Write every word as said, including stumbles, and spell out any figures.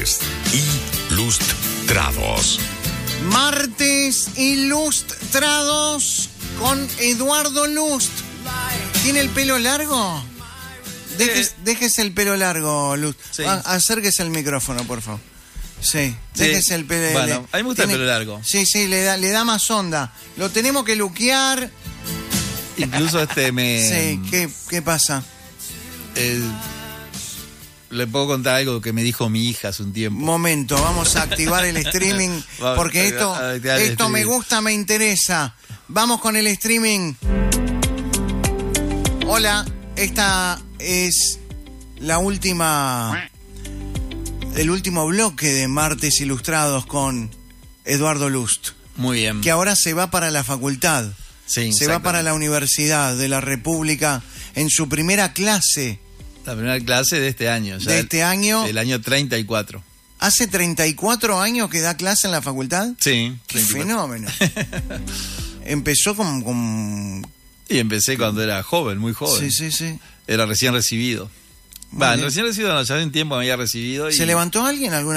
Martes Ilustrados. Martes Ilustrados con Eduardo Lust. ¿Tiene el pelo largo? Dejes, déjese el pelo largo, Lust. Sí. Ah, acérquese el micrófono, por favor. Sí, déjese el pelo. Bueno, a mí me gusta tiene, el pelo largo. Sí, sí, le da, le da más onda. Lo tenemos que luquear. Incluso este me... Sí, ¿qué, qué pasa? Eh, le puedo contar algo que me dijo mi hija hace un tiempo. Momento, vamos a activar el streaming porque esto, a activar el esto me streaming. gusta, me interesa. Vamos con el streaming. Hola, esta es la última, el último bloque de Martes Ilustrados con Eduardo Lust, Muy bien. que ahora se va para la facultad, Sí, se va para la Universidad de la República en su primera clase La primera clase de este año. Ya de del- este año. Del año treinta y cuatro. ¿Hace treinta y cuatro años que da clase en la facultad? Sí. ¡Qué treinta y cuatro. fenómeno! Empezó con, con... Y empecé cuando era joven, muy joven. Sí, sí, sí. Era recién recibido. Muy Va, bien. recién recibido, no, ya hace un tiempo me había recibido. Y... ¿Se levantó alguien alguna